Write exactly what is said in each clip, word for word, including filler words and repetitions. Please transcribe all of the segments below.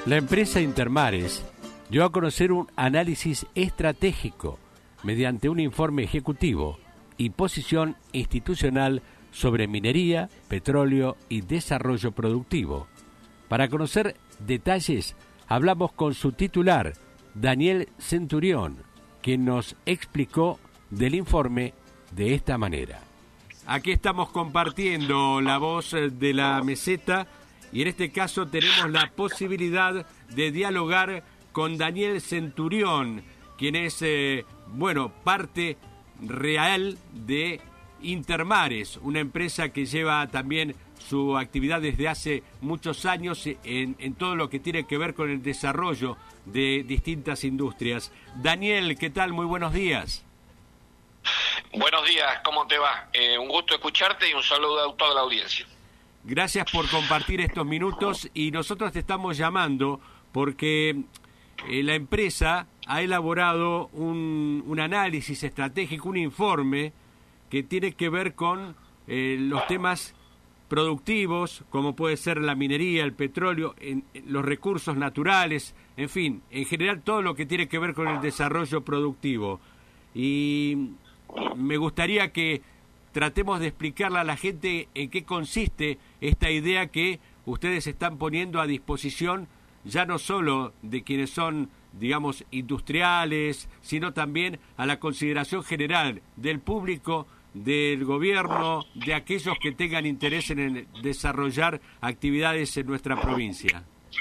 La empresa Intermares dio a conocer un análisis estratégico mediante un informe ejecutivo y posición institucional sobre minería, petróleo y desarrollo productivo. Para conocer detalles, hablamos con su titular, Daniel Centurión, quien nos explicó del informe de esta manera. Aquí estamos compartiendo la voz de la meseta y en este caso tenemos la posibilidad de dialogar con Daniel Centurión, quien es, eh, bueno, parte real de Intermares, una empresa que lleva también su actividad desde hace muchos años en, en todo lo que tiene que ver con el desarrollo de distintas industrias. Daniel, ¿qué tal? Muy buenos días. Buenos días, ¿cómo te va? Eh, un gusto escucharte y un saludo a toda la audiencia. Gracias por compartir estos minutos y nosotros te estamos llamando porque eh, la empresa ha elaborado un, un análisis estratégico, un informe que tiene que ver con eh, los temas productivos, como puede ser la minería, el petróleo, en, en los recursos naturales, en fin, en general todo lo que tiene que ver con el desarrollo productivo. Y me gustaría que tratemos de explicarle a la gente en qué consiste esta idea que ustedes están poniendo a disposición, ya no solo de quienes son, digamos, industriales, sino también a la consideración general del público, del gobierno, de aquellos que tengan interés en desarrollar actividades en nuestra provincia.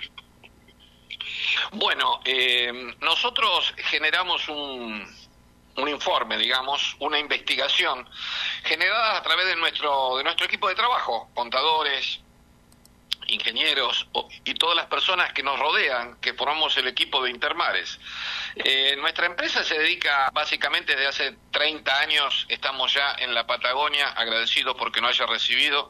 Bueno, eh, nosotros generamos un... un informe, digamos, una investigación generada a través de nuestro de nuestro equipo de trabajo, contadores, ingenieros y todas las personas que nos rodean, que formamos el equipo de Intermares. Eh, nuestra empresa se dedica básicamente desde hace treinta años, estamos ya en la Patagonia, agradecidos porque nos haya recibido,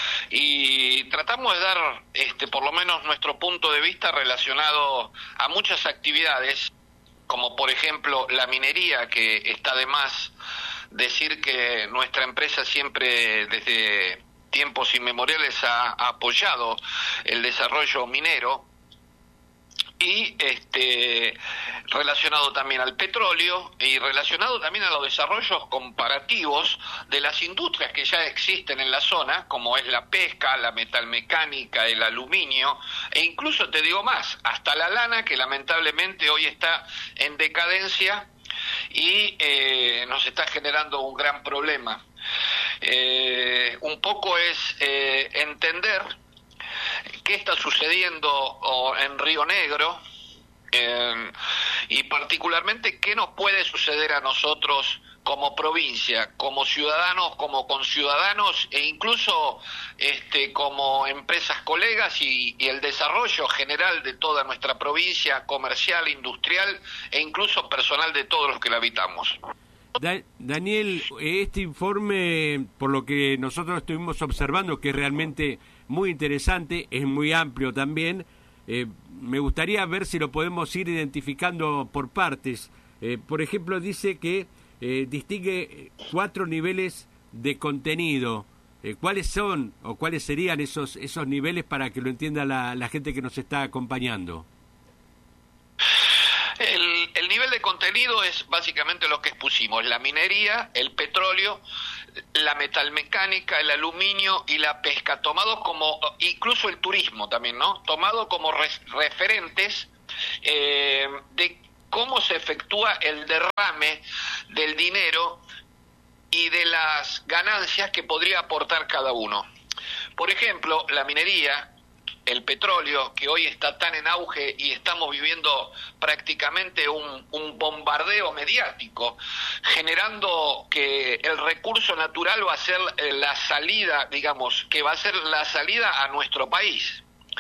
y tratamos de dar este por lo menos nuestro punto de vista relacionado a muchas actividades, como por ejemplo la minería, que está de más decir que nuestra empresa siempre desde tiempos inmemoriales ha, ha apoyado el desarrollo minero, y este relacionado también al petróleo y relacionado también a los desarrollos comparativos de las industrias que ya existen en la zona, como es la pesca, la metalmecánica, el aluminio, e incluso te digo más, hasta la lana, que lamentablemente hoy está en decadencia y eh, nos está generando un gran problema. Eh, un poco es eh, entender qué está sucediendo oh, en Río Negro, eh, y particularmente qué nos puede suceder a nosotros como provincia, como ciudadanos, como conciudadanos e incluso este, como empresas colegas y, y el desarrollo general de toda nuestra provincia, comercial, industrial e incluso personal de todos los que la habitamos. Da- Daniel, este informe, por lo que nosotros estuvimos observando, que es realmente muy interesante, es muy amplio también, eh, me gustaría ver si lo podemos ir identificando por partes. Eh, por ejemplo, dice que eh, distingue cuatro niveles de contenido. Eh, ¿Cuáles son o cuáles serían esos esos niveles para que lo entienda la, la gente que nos está acompañando? El, el nivel de contenido es básicamente lo que expusimos: la minería, el petróleo, la metalmecánica, el aluminio y la pesca, tomados como, incluso el turismo también, ¿no? Tomado como res, referentes eh, de cómo se efectúa el derrame del dinero y de las ganancias que podría aportar cada uno. Por ejemplo, la minería, el petróleo, que hoy está tan en auge y estamos viviendo prácticamente un, un bombardeo mediático, generando que el recurso natural va a ser la salida, digamos, que va a ser la salida a nuestro país.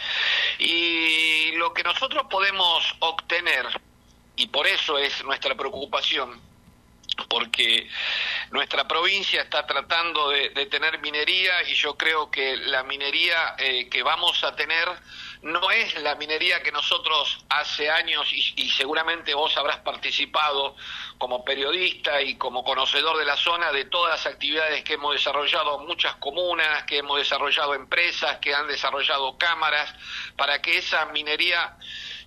Y lo que nosotros podemos obtener, y por eso es nuestra preocupación, porque nuestra provincia está tratando de, de tener minería, y yo creo que la minería eh, que vamos a tener no es la minería que nosotros hace años, y, y seguramente vos habrás participado como periodista y como conocedor de la zona, de todas las actividades que hemos desarrollado muchas comunas, que hemos desarrollado empresas, que han desarrollado cámaras, para que esa minería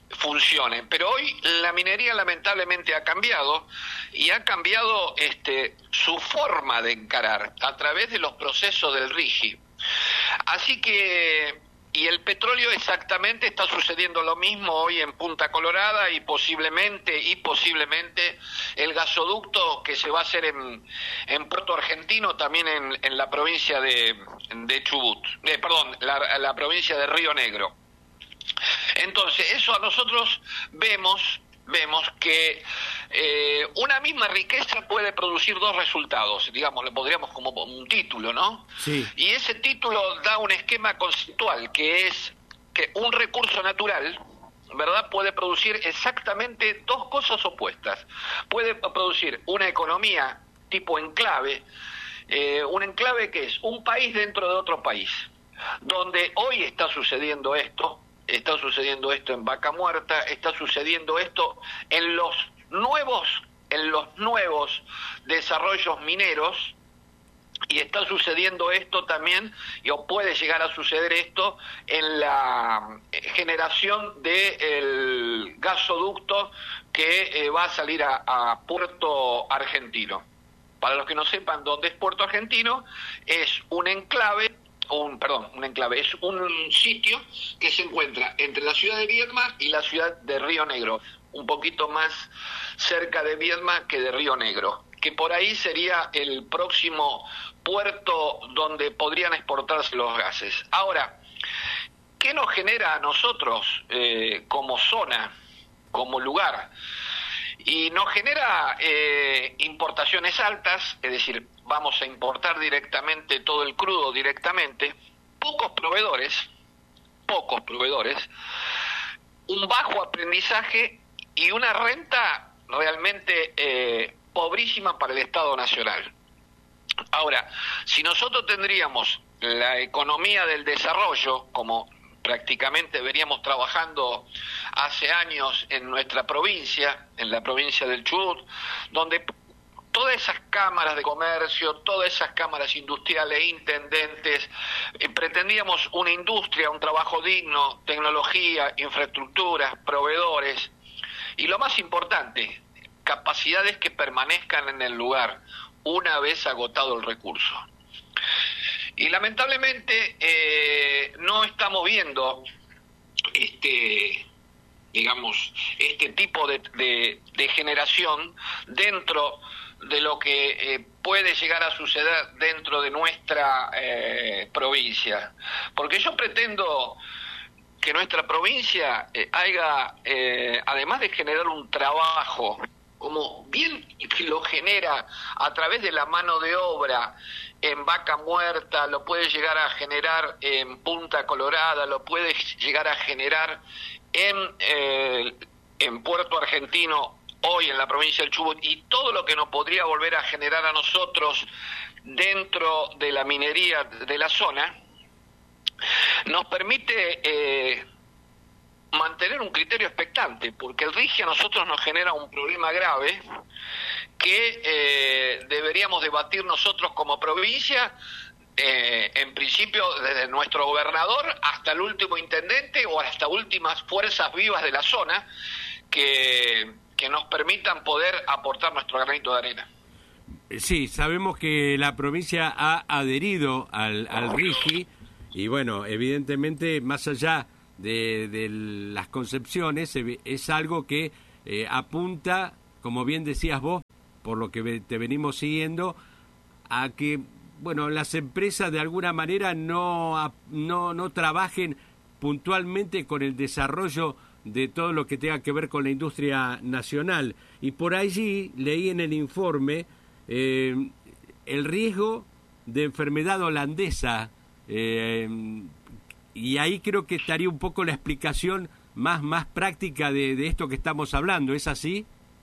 funcione. Pero hoy la minería lamentablemente ha cambiado y ha cambiado este, su forma de encarar a través de los procesos del RIGI. Así que, y el petróleo exactamente está sucediendo lo mismo hoy en Punta Colorada y posiblemente, y posiblemente el gasoducto que se va a hacer en, en Puerto Argentino, también en, en la provincia de, de Chubut, eh, perdón, la, la provincia de Río Negro. Entonces, eso a nosotros vemos, vemos que eh, una misma riqueza puede producir dos resultados, digamos, le podríamos como un título, ¿no? Sí. Y ese título da un esquema conceptual, que es que un recurso natural, ¿verdad?, puede producir exactamente dos cosas opuestas. Puede producir una economía tipo enclave, eh, un enclave que es un país dentro de otro país, donde hoy está sucediendo esto, está sucediendo esto en Vaca Muerta, está sucediendo esto en los nuevos, en los nuevos desarrollos mineros, y está sucediendo esto también, y o puede llegar a suceder esto en la generación del gasoducto que eh, va a salir a, a Puerto Argentino. Para los que no sepan dónde es Puerto Argentino, es un enclave, un perdón, un enclave, es un sitio que se encuentra entre la ciudad de Viedma y la ciudad de Río Negro, un poquito más cerca de Viedma que de Río Negro, que por ahí sería el próximo puerto donde podrían exportarse los gases. Ahora, ¿qué nos genera a nosotros eh, como zona, como lugar? Y nos genera eh, importaciones altas, es decir, vamos a importar directamente todo el crudo directamente, pocos proveedores, pocos proveedores, un bajo aprendizaje y una renta realmente eh, pobrísima para el Estado Nacional. Ahora, si nosotros tendríamos la economía del desarrollo, como prácticamente veníamos trabajando hace años en nuestra provincia, en la provincia del Chubut, donde todas esas cámaras de comercio, todas esas cámaras industriales, intendentes, eh, pretendíamos una industria, un trabajo digno, tecnología, infraestructuras, proveedores, y lo más importante, capacidades que permanezcan en el lugar una vez agotado el recurso. Y lamentablemente eh, no estamos viendo este, digamos, este tipo de, de, de generación dentro de lo que eh, puede llegar a suceder dentro de nuestra eh, provincia. Porque yo pretendo que nuestra provincia eh, haga, eh, además de generar un trabajo, como bien que lo genera a través de la mano de obra en Vaca Muerta, lo puede llegar a generar en Punta Colorada, lo puede llegar a generar en, eh, en Puerto Argentino, hoy en la provincia del Chubut, y todo lo que nos podría volver a generar a nosotros dentro de la minería de la zona, nos permite eh, mantener un criterio expectante, porque el RIGI a nosotros nos genera un problema grave que eh, deberíamos debatir nosotros como provincia, eh, en principio desde nuestro gobernador hasta el último intendente o hasta últimas fuerzas vivas de la zona que, que nos permitan poder aportar nuestro granito de arena. Sí, sabemos que la provincia ha adherido al, al RIGI y bueno, evidentemente más allá de, de las concepciones es algo que eh, apunta, como bien decías vos, por lo que te venimos siguiendo, a que bueno, las empresas de alguna manera no, no, no trabajen puntualmente con el desarrollo de todo lo que tenga que ver con la industria nacional. Y por allí leí en el informe eh, el riesgo de enfermedad holandesa, eh, y ahí creo que estaría un poco la explicación más, más práctica de, de esto que estamos hablando. ¿Es así?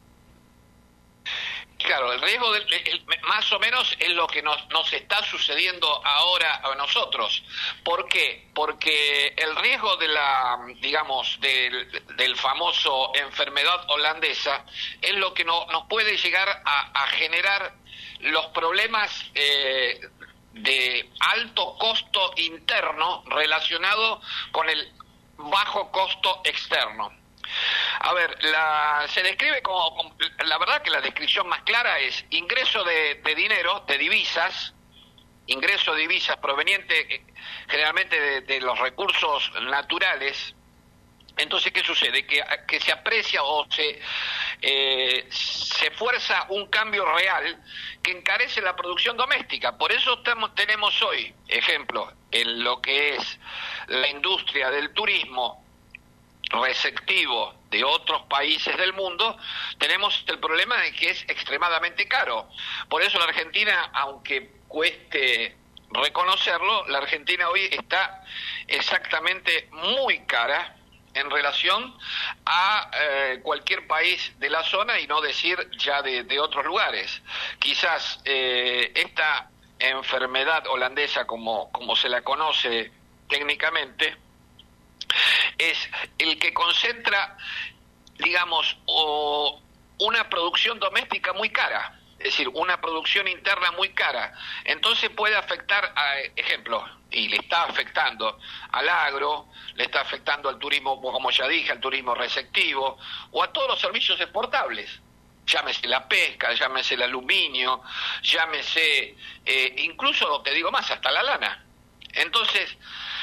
Claro, el riesgo del, el, más o menos es lo que nos, nos está sucediendo ahora a nosotros. ¿Por qué? Porque el riesgo de la, digamos, del, del famoso enfermedad holandesa es lo que no, nos puede llegar a, a generar los problemas eh, de alto costo interno relacionado con el bajo costo externo. A ver, la, se describe como, como, la verdad que la descripción más clara es ingreso de, de dinero, de divisas, ingreso de divisas proveniente generalmente de, de los recursos naturales. Entonces, ¿qué sucede? Que, que se aprecia o se, eh, se fuerza un cambio real que encarece la producción doméstica. Por eso estamos, tenemos hoy, ejemplo, en lo que es la industria del turismo receptivo de otros países del mundo, tenemos el problema de que es extremadamente caro. Por eso la Argentina, aunque cueste reconocerlo, la Argentina hoy está exactamente muy cara en relación a eh, cualquier país de la zona, y no decir ya de, de otros lugares. Quizás eh, esta enfermedad holandesa, como, como se la conoce técnicamente, es el que concentra, digamos, o una producción doméstica muy cara, es decir, una producción interna muy cara. Entonces puede afectar, a ejemplo, y le está afectando al agro, le está afectando al turismo, como ya dije, al turismo receptivo, o a todos los servicios exportables. Llámese la pesca, llámese el aluminio, llámese, eh, incluso, te digo más, hasta la lana. Entonces,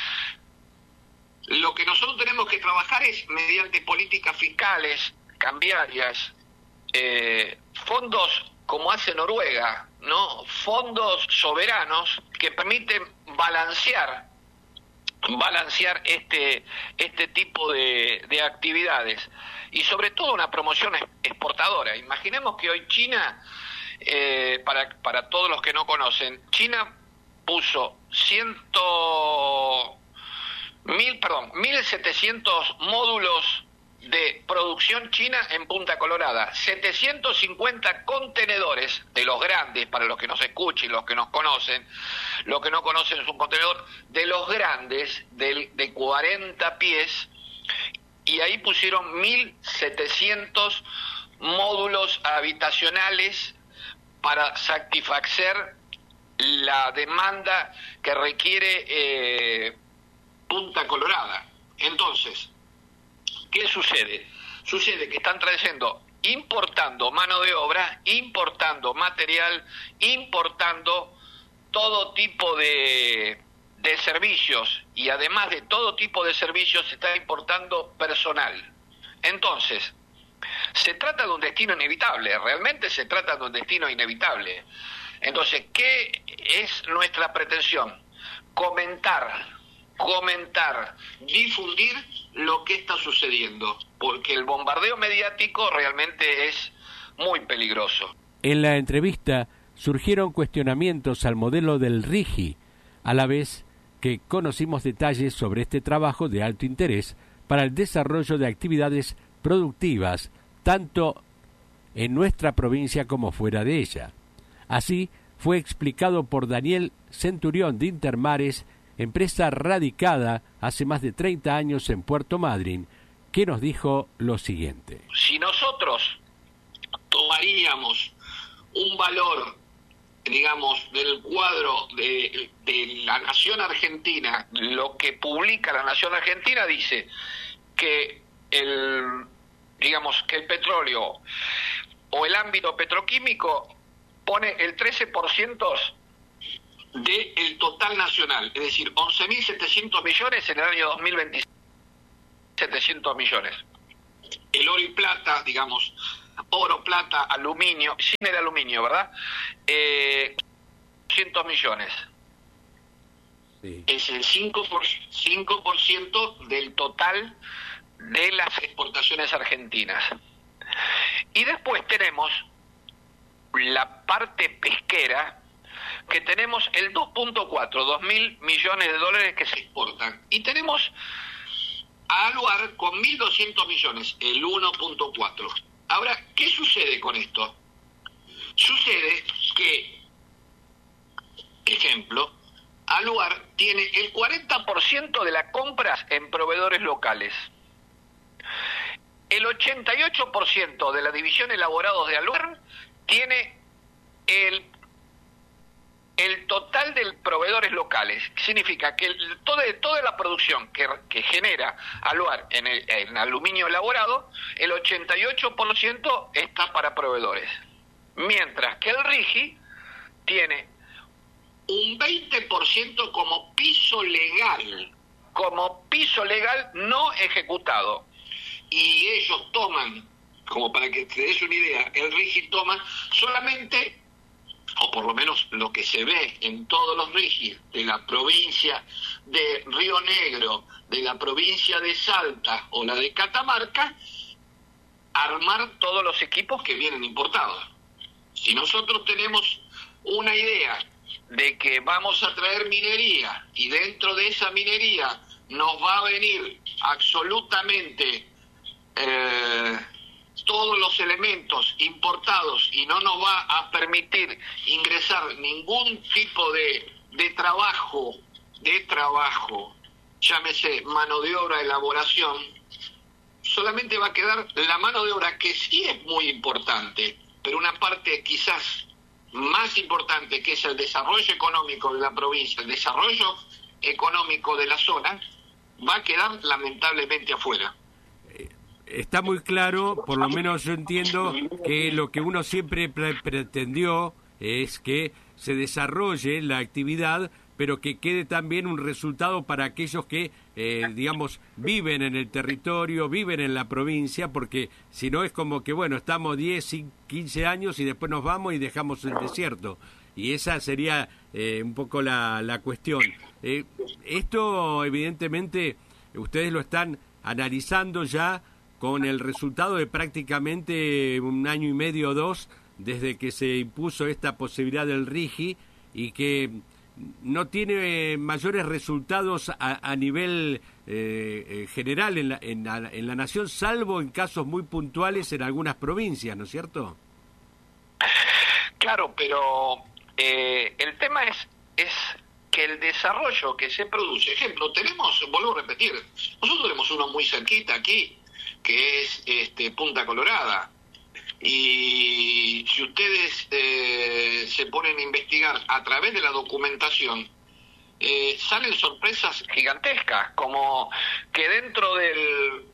lo que nosotros tenemos que trabajar es mediante políticas fiscales, cambiarias, eh, fondos como hace Noruega, ¿no? Fondos soberanos que permiten balancear, balancear este, este tipo de, de actividades, y sobre todo una promoción exportadora. Imaginemos que hoy China, eh, para, para todos los que no conocen, China puso ciento Mil, perdón, mil setecientos módulos de producción china en Punta Colorada, setecientos cincuenta contenedores de los grandes, para los que nos escuchen, los que nos conocen. Los que no conocen es un contenedor de los grandes, de, de cuarenta pies, y ahí pusieron mil setecientos módulos habitacionales para satisfacer la demanda que requiere eh, Punta Colorada. Entonces, ¿qué sucede? Sucede que están trayendo, importando mano de obra, importando material, importando todo tipo de, de servicios, y además de todo tipo de servicios se está importando personal. Entonces, se trata de un destino inevitable, realmente se trata de un destino inevitable. Entonces, ¿qué es nuestra pretensión? Comentar, comentar, difundir lo que está sucediendo, porque el bombardeo mediático realmente es muy peligroso. En la entrevista surgieron cuestionamientos al modelo del RIGI, a la vez que conocimos detalles sobre este trabajo de alto interés para el desarrollo de actividades productivas, tanto en nuestra provincia como fuera de ella. Así fue explicado por Daniel Centurión de Intermares, empresa radicada hace más de treinta años en Puerto Madryn, que nos dijo lo siguiente. Si nosotros tomaríamos un valor, digamos, del cuadro de, de la nación argentina, lo que publica la nación argentina dice que el, digamos, que el petróleo o el ámbito petroquímico pone el trece por ciento del total nacional, es decir, once mil setecientos millones en el año dos mil veinte, setecientos millones. El oro y plata, digamos, oro, plata, aluminio, sin el aluminio, ¿verdad? Eh, doscientos millones. Sí. Es el cinco por ciento del total de las exportaciones argentinas. Y después tenemos la parte pesquera, que tenemos el dos punto cuatro, dos mil millones de dólares que se exportan. Y tenemos a Aluar con mil doscientos millones, el uno punto cuatro. Ahora, ¿qué sucede con esto? Sucede que, ejemplo, Aluar tiene el cuarenta por ciento de las compras en proveedores locales. El ochenta y ocho por ciento de la división elaborados de Aluar tiene el el total de proveedores locales. Significa que el, toda, toda la producción que, que genera Aluar en, el, en aluminio elaborado, el ochenta y ocho por ciento está para proveedores. Mientras que el RIGI tiene un veinte por ciento como piso legal, como piso legal no ejecutado. Y ellos toman, como para que te des una idea, el RIGI toma solamente, o por lo menos lo que se ve en todos los RIGI de la provincia de Río Negro, de la provincia de Salta o la de Catamarca, armar todos los equipos que vienen importados. Si nosotros tenemos una idea de que vamos a traer minería y dentro de esa minería nos va a venir absolutamente eh, todos los elementos importados y no nos va a permitir ingresar ningún tipo de, de trabajo, de trabajo, llámese mano de obra, elaboración, solamente va a quedar la mano de obra, que sí es muy importante, pero una parte quizás más importante, que es el desarrollo económico de la provincia, el desarrollo económico de la zona, va a quedar lamentablemente afuera. Está muy claro, por lo menos yo entiendo que lo que uno siempre pre pretendió es que se desarrolle la actividad, pero que quede también un resultado para aquellos que, eh, digamos, viven en el territorio, viven en la provincia, porque si no es como que, bueno, estamos diez, quince años y después nos vamos y dejamos el desierto. Y esa sería eh, un poco la, la cuestión. Eh, esto, evidentemente, ustedes lo están analizando ya con el resultado de prácticamente un año y medio o dos desde que se impuso esta posibilidad del RIGI y que no tiene mayores resultados a, a nivel eh, eh, general en la, en, la, en la nación, salvo en casos muy puntuales en algunas provincias, ¿no es cierto? Claro, pero eh, el tema es, es que el desarrollo que se produce, ejemplo, tenemos, vuelvo a repetir, nosotros tenemos uno muy cerquita aquí, que es este, Punta Colorada. Y si ustedes eh, se ponen a investigar a través de la documentación, eh, salen sorpresas gigantescas, como que dentro del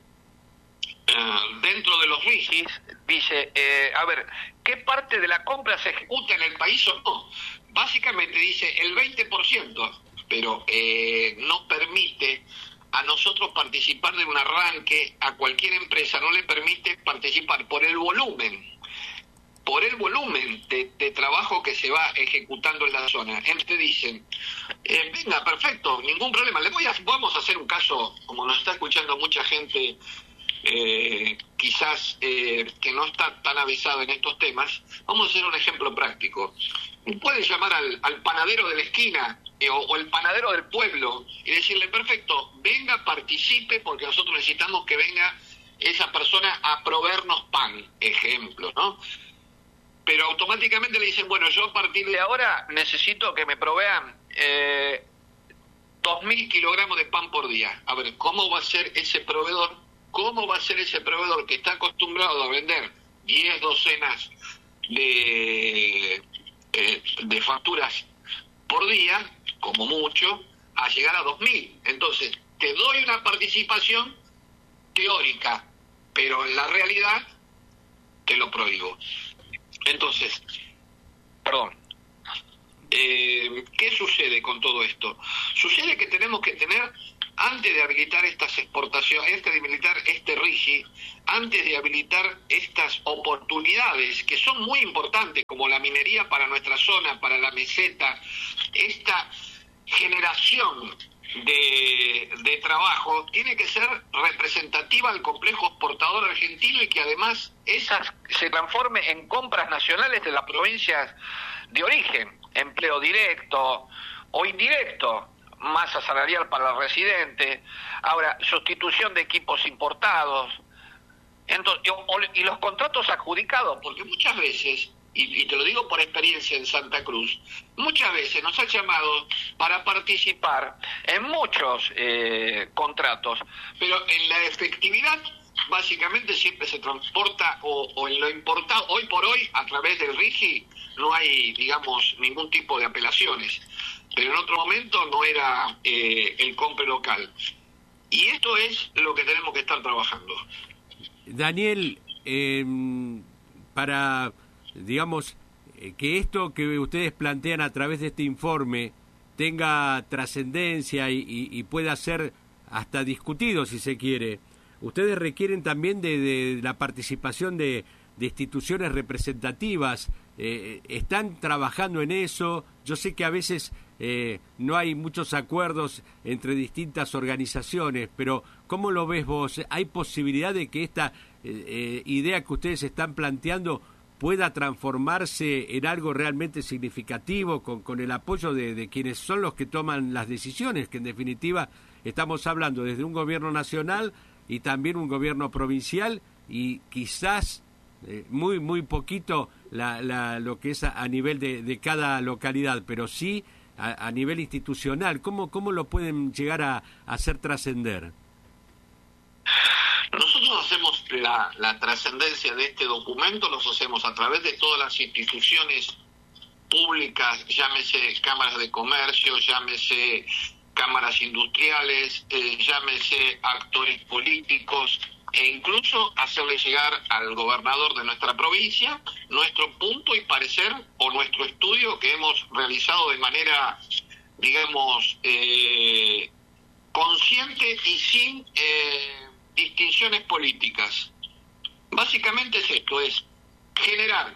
uh, dentro de los RIGIs dice, eh, a ver, ¿qué parte de la compra se ejecuta en el país o no? Básicamente dice el veinte por ciento, pero eh, no permite a nosotros participar de un arranque, a cualquier empresa no le permite participar por el volumen, por el volumen de, de trabajo que se va ejecutando en la zona. Entonces te dicen, eh, venga, perfecto, ningún problema, le voy a, vamos a hacer un caso, como nos está escuchando mucha gente, eh, quizás eh, que no está tan avisado en estos temas, vamos a hacer un ejemplo práctico. Puedes llamar al, al panadero de la esquina eh, o, o el panadero del pueblo y decirle, perfecto, venga, participe, porque nosotros necesitamos que venga esa persona a proveernos pan, ejemplo, ¿no? Pero automáticamente le dicen, bueno, yo a partir de ahora necesito que me provean eh, dos mil kilogramos de pan por día. A ver, ¿cómo va a ser ese proveedor? ¿Cómo va a ser ese proveedor que está acostumbrado a vender diez docenas de... de facturas por día, como mucho, a llegar a dos mil? Entonces, te doy una participación teórica, pero en la realidad te lo prohíbo. Entonces, perdón, eh, ¿qué sucede con todo esto? Sucede que tenemos que tener, antes de habilitar estas exportaciones, antes de habilitar este RIGI, antes de habilitar estas oportunidades que son muy importantes, como la minería para nuestra zona, para la meseta, esta generación de, de trabajo tiene que ser representativa al complejo exportador argentino y que además esas se transforme en compras nacionales de las provincias de origen, empleo directo o indirecto, masa salarial para el residente, ahora sustitución de equipos importados. Entonces, y los contratos adjudicados, porque muchas veces, y, y te lo digo por experiencia en Santa Cruz, muchas veces nos han llamado para participar en muchos eh, contratos, pero en la efectividad básicamente siempre se transporta o, o en lo importado, hoy por hoy a través del RIGI, no hay, digamos, ningún tipo de apelaciones, pero en otro momento no era eh, el compre local. Y esto es lo que tenemos que estar trabajando. Daniel, eh, para, digamos, que esto que ustedes plantean a través de este informe tenga trascendencia y, y, y pueda ser hasta discutido, si se quiere, ustedes requieren también de, de la participación de, de instituciones representativas. Eh, ¿Están trabajando en eso? Yo sé que a veces eh, no hay muchos acuerdos entre distintas organizaciones, pero ¿cómo lo ves vos? ¿Hay posibilidad de que esta eh, eh, idea que ustedes están planteando pueda transformarse en algo realmente significativo con, con el apoyo de, de quienes son los que toman las decisiones, que en definitiva estamos hablando desde un gobierno nacional y también un gobierno provincial y quizás eh, muy muy poquito la, la, lo que es a, a nivel de, de cada localidad, pero sí a, a nivel institucional? ¿Cómo, cómo lo pueden llegar a, a hacer trascender? Nosotros hacemos la, la trascendencia de este documento, los hacemos a través de todas las instituciones públicas, llámese cámaras de comercio, llámese cámaras industriales, eh, llámese actores políticos, e incluso hacerle llegar al gobernador de nuestra provincia nuestro punto y parecer o nuestro estudio que hemos realizado de manera, digamos, eh, consciente y sin eh, distinciones políticas. Básicamente es esto, es generar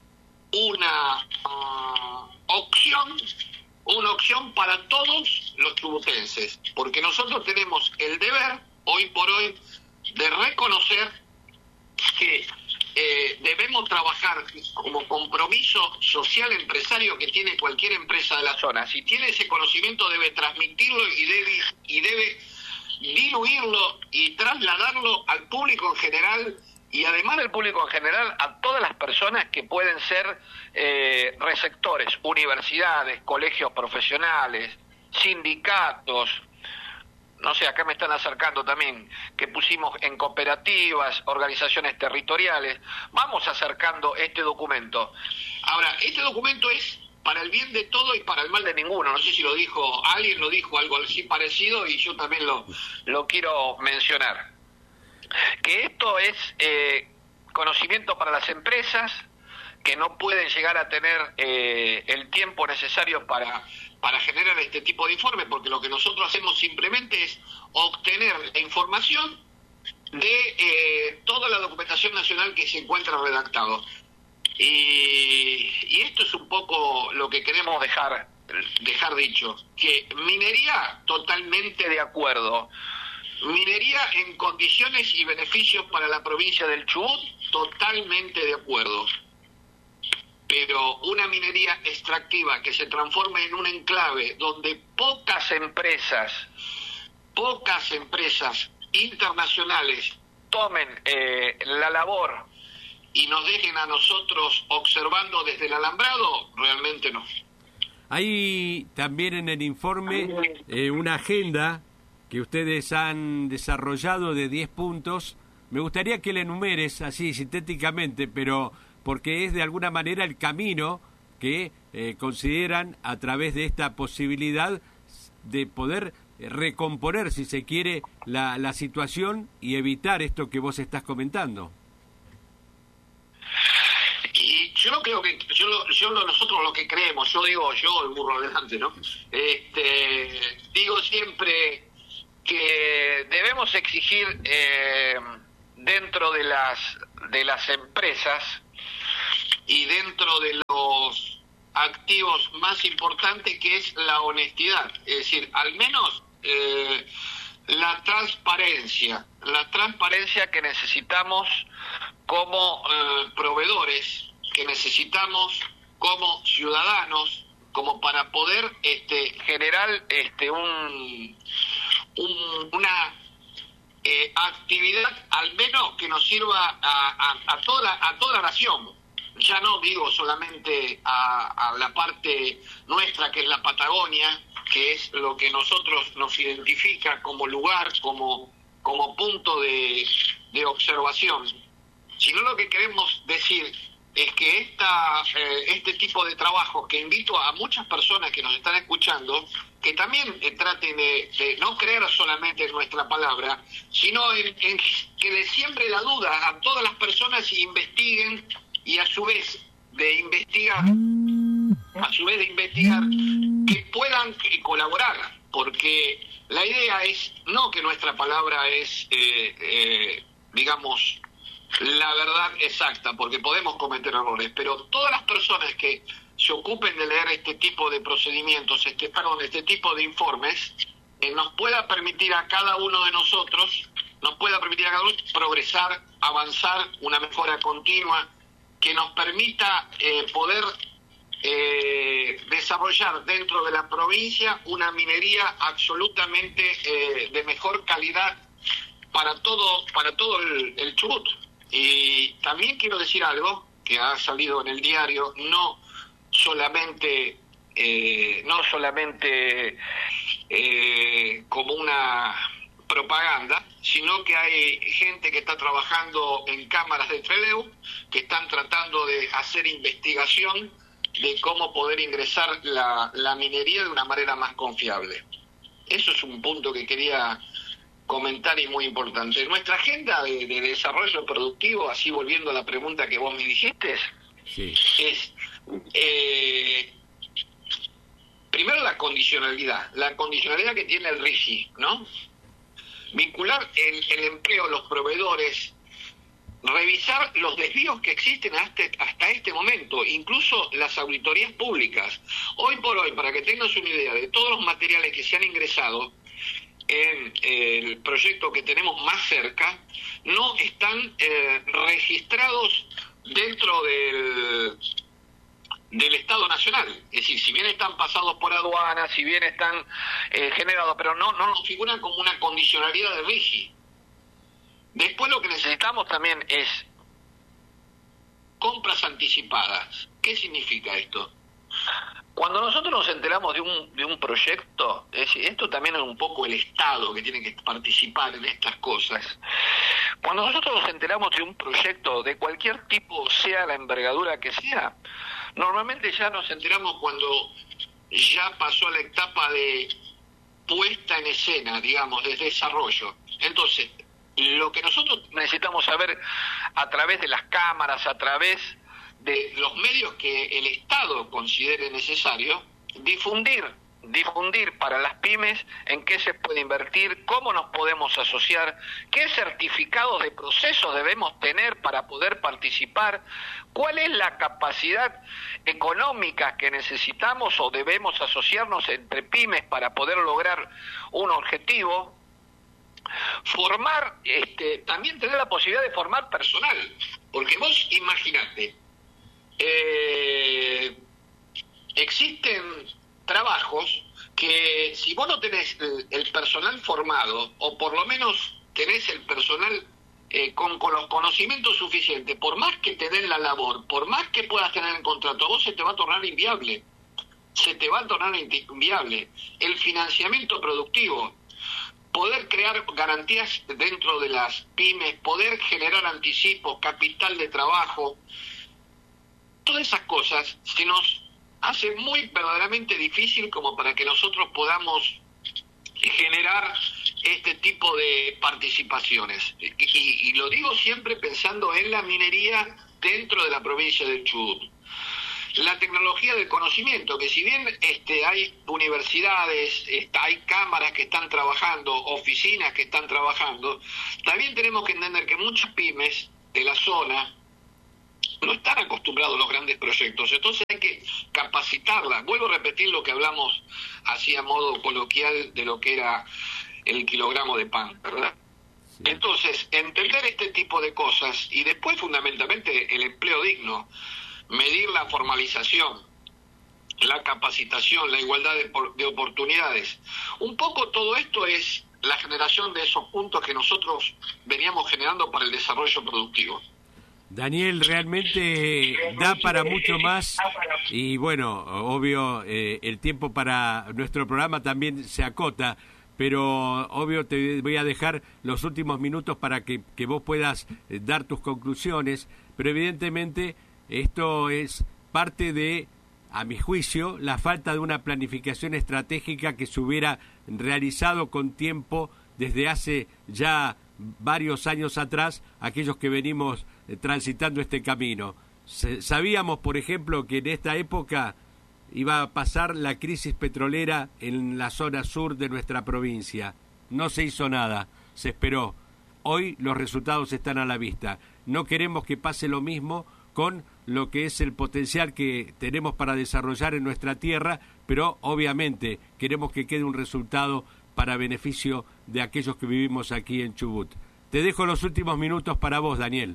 una uh, opción, una opción para todos los chubutenses, porque nosotros tenemos el deber, hoy por hoy, de reconocer que eh, debemos trabajar como compromiso social empresario que tiene cualquier empresa de la zona. Si tiene ese conocimiento debe transmitirlo y debe, y debe diluirlo y trasladarlo al público en general, y además del público en general a todas las personas que pueden ser eh, receptores, universidades, colegios profesionales, sindicatos. No sé, acá me están acercando también, que pusimos en cooperativas, organizaciones territoriales. Vamos acercando este documento. Ahora, este documento es para el bien de todo y para el mal de ninguno. No sé si lo dijo, alguien lo dijo algo así parecido y yo también lo, lo quiero mencionar. Que esto es eh, conocimiento para las empresas que no pueden llegar a tener eh, el tiempo necesario para... para generar este tipo de informe, porque lo que nosotros hacemos simplemente es obtener la información de eh, toda la documentación nacional que se encuentra redactado. Y, y esto es un poco lo que queremos dejar, dejar dicho, que minería totalmente de acuerdo, minería en condiciones y beneficios para la provincia del Chubut, totalmente de acuerdo. Pero una minería extractiva que se transforme en un enclave donde pocas empresas, pocas empresas internacionales tomen eh, la labor y nos dejen a nosotros observando desde el alambrado, realmente no. Hay también en el informe eh, una agenda que ustedes han desarrollado de diez puntos. Me gustaría que la enumeres así sintéticamente, pero... porque es de alguna manera el camino que eh, consideran a través de esta posibilidad de poder recomponer, si se quiere, la, la situación y evitar esto que vos estás comentando. Y yo no creo que, yo, yo nosotros lo que creemos, yo digo, yo el burro adelante, ¿no? Este, digo siempre que debemos exigir eh, dentro de las de las empresas y dentro de los activos más importantes, que es la honestidad, es decir, al menos eh, la transparencia, la transparencia que necesitamos como eh, proveedores, que necesitamos como ciudadanos, como para poder este, generar este, un, un una eh, actividad al menos que nos sirva a, a, a toda a toda la nación. Ya no digo solamente a, a la parte nuestra, que es la Patagonia, que es lo que nosotros nos identifica como lugar, como, como punto de, de observación, sino lo que queremos decir es que esta, eh, este tipo de trabajo, que invito a muchas personas que nos están escuchando, que también eh, traten de, de no creer solamente en nuestra palabra, sino en, en que le siembre la duda a todas las personas y investiguen, y a su vez de investigar, a su vez de investigar, que puedan eh, colaborar, porque la idea es no que nuestra palabra es, eh, eh, digamos, la verdad exacta, porque podemos cometer errores, pero todas las personas que se ocupen de leer este tipo de procedimientos, este, perdón, este tipo de informes, eh, nos pueda permitir a cada uno de nosotros, nos pueda permitir a cada uno progresar, avanzar, una mejora continua, que nos permita eh, poder eh, desarrollar dentro de la provincia una minería absolutamente eh, de mejor calidad para todo, para todo el, el Chubut. Y también quiero decir algo que ha salido en el diario, no solamente eh, no solamente eh, como una propaganda, sino que hay gente que está trabajando en cámaras de Trelew, que están tratando de hacer investigación de cómo poder ingresar la, la minería de una manera más confiable. Eso es un punto que quería comentar y muy importante. Nuestra agenda de, de desarrollo productivo, así volviendo a la pregunta que vos me dijiste, sí. es eh, primero la condicionalidad, la condicionalidad que tiene el R I G I, ¿no? Vincular el, el empleo, los proveedores, revisar los desvíos que existen hasta, hasta este momento, incluso las auditorías públicas. Hoy por hoy, para que tengas una idea de todos los materiales que se han ingresado en eh, el proyecto que tenemos más cerca, no están eh, registrados dentro del, del Estado Nacional. Es decir, si bien están pasados por aduanas, si bien están eh, generados, pero no, no nos figuran como una condicionalidad de R I G I. Después lo que necesitamos también es compras anticipadas. ¿Qué significa esto? Cuando nosotros nos enteramos de un de un proyecto, es decir, esto también es un poco el Estado que tiene que participar en estas cosas. Cuando nosotros nos enteramos de un proyecto de cualquier tipo, sea la envergadura que sea, normalmente ya nos enteramos cuando ya pasó la etapa de puesta en escena, digamos, de desarrollo. Entonces, lo que nosotros necesitamos saber a través de las cámaras, a través de los medios que el Estado considere necesario, difundir, difundir para las pymes en qué se puede invertir, cómo nos podemos asociar, qué certificados de proceso debemos tener para poder participar, cuál es la capacidad económica que necesitamos o debemos asociarnos entre pymes para poder lograr un objetivo. Formar, este, también tener la posibilidad de formar personal, porque vos imaginate, eh, existen trabajos que si vos no tenés el, el personal formado, o por lo menos tenés el personal eh, con, con los conocimientos suficientes, por más que te den la labor, por más que puedas tener el contrato, vos se te va a tornar inviable, se te va a tornar inviable. El financiamiento productivo, poder crear garantías dentro de las pymes, poder generar anticipos, capital de trabajo, todas esas cosas se nos hace muy verdaderamente difícil como para que nosotros podamos generar este tipo de participaciones. Y, y, y lo digo siempre pensando en la minería dentro de la provincia del Chubut. La tecnología del conocimiento, que si bien este, hay universidades, está, hay cámaras que están trabajando, oficinas que están trabajando, también tenemos que entender que muchas pymes de la zona no están acostumbrados a los grandes proyectos, entonces hay que capacitarlas. Vuelvo a repetir lo que hablamos así a modo coloquial de lo que era el kilogramo de pan, ¿verdad? Sí. Entonces, entender este tipo de cosas y después fundamentalmente el empleo digno, medir la formalización, la capacitación, la igualdad de, de oportunidades. Un poco todo esto es la generación de esos puntos que nosotros veníamos generando para el desarrollo productivo. Daniel, realmente da para mucho más y bueno, obvio, eh, el tiempo para nuestro programa también se acota, pero obvio te voy a dejar los últimos minutos para que, que vos puedas eh, dar tus conclusiones, pero evidentemente Esto es parte de, a mi juicio, la falta de una planificación estratégica que se hubiera realizado con tiempo desde hace ya varios años atrás, aquellos que venimos eh, transitando este camino. Se, sabíamos, por ejemplo, que en esta época iba a pasar la crisis petrolera en la zona sur de nuestra provincia. No se hizo nada, se esperó. Hoy los resultados están a la vista. No queremos que pase lo mismo con lo que es el potencial que tenemos para desarrollar en nuestra tierra, pero obviamente queremos que quede un resultado para beneficio de aquellos que vivimos aquí en Chubut. Te dejo los últimos minutos para vos, Daniel.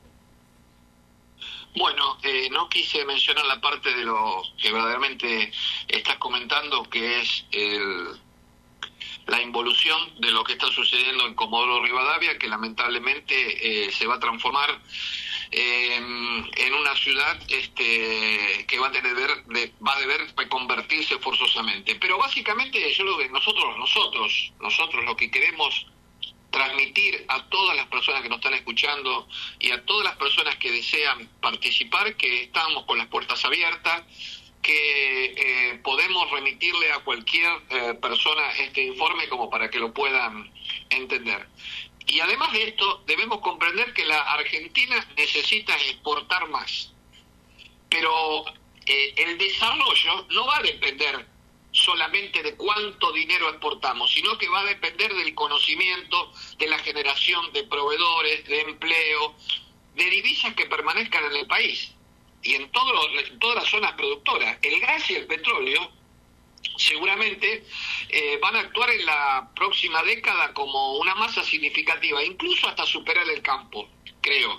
Bueno, eh, no quise mencionar la parte de lo que verdaderamente estás comentando, que es el, la involución de lo que está sucediendo en Comodoro Rivadavia, que lamentablemente eh, se va a transformar eh, en una ciudad este, que va a tener de, va a deber reconvertirse forzosamente. Pero básicamente yo lo que nosotros, nosotros, nosotros lo que queremos transmitir a todas las personas que nos están escuchando y a todas las personas que desean participar, que estamos con las puertas abiertas, que eh, podemos remitirle a cualquier eh, persona este informe como para que lo puedan entender. Y además de esto, debemos comprender que la Argentina necesita exportar más. Pero eh, el desarrollo no va a depender solamente de cuánto dinero exportamos, sino que va a depender del conocimiento, de la generación de proveedores, de empleo, de divisas que permanezcan en el país y en, todo, en todas las zonas productoras. El gas y el petróleo seguramente eh, van a actuar en la próxima década como una masa significativa, incluso hasta superar el campo, creo.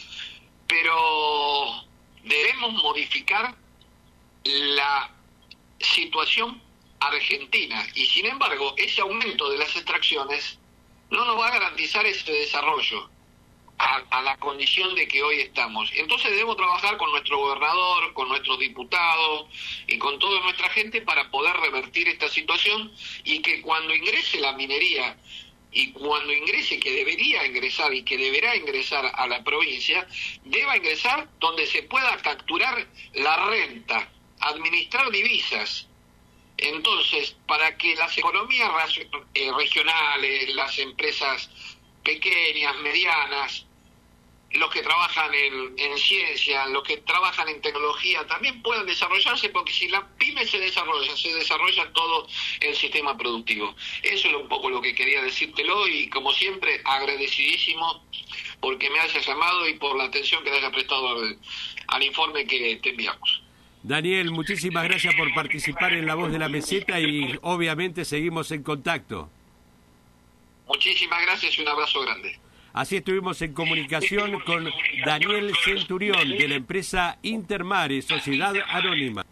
Pero debemos modificar la situación argentina y sin embargo ese aumento de las extracciones no nos va a garantizar ese desarrollo a, a la condición de que hoy estamos. Entonces debemos trabajar con nuestro gobernador, con nuestros diputados y con toda nuestra gente para poder revertir esta situación y que cuando ingrese la minería y cuando ingrese, que debería ingresar y que deberá ingresar a la provincia, deba ingresar donde se pueda capturar la renta, administrar divisas. Entonces, para que las economías regionales, las empresas pequeñas, medianas, los que trabajan en, en ciencia, los que trabajan en tecnología, también puedan desarrollarse, porque si la pyme se desarrolla, se desarrolla todo el sistema productivo. Eso es un poco lo que quería decírtelo y, como siempre, agradecidísimo porque me hayas llamado y por la atención que le hayas prestado al, al informe que te enviamos. Daniel, muchísimas gracias por participar en La Voz de la Meseta y obviamente seguimos en contacto. Muchísimas gracias y un abrazo grande. Así estuvimos en comunicación con Daniel Centurión de la empresa Intermares, Sociedad Anónima.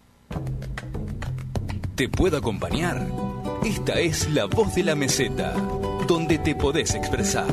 ¿Te puedo acompañar? Esta es La Voz de la Meseta, donde te podés expresar.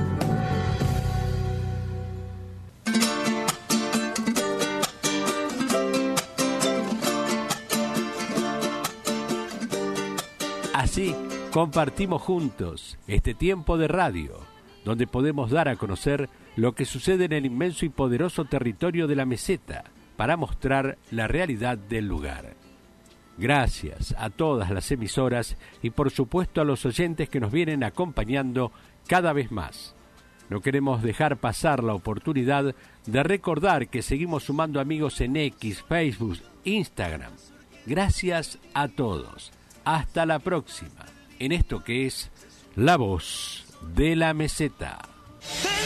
Así compartimos juntos este tiempo de radio, donde podemos dar a conocer lo que sucede en el inmenso y poderoso territorio de la meseta, para mostrar la realidad del lugar. Gracias a todas las emisoras y por supuesto a los oyentes que nos vienen acompañando cada vez más. No queremos dejar pasar la oportunidad de recordar que seguimos sumando amigos en X, Facebook, Instagram. Gracias a todos. Hasta la próxima, en esto que es La Voz de la Meseta.